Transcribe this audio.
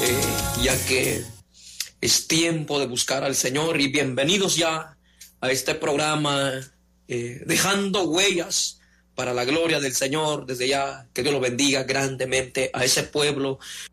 ya que es tiempo de buscar al Señor. Y bienvenidos ya a este programa, Dejando Huellas para la Gloria del Señor. Desde ya, que Dios lo bendiga grandemente a ese pueblo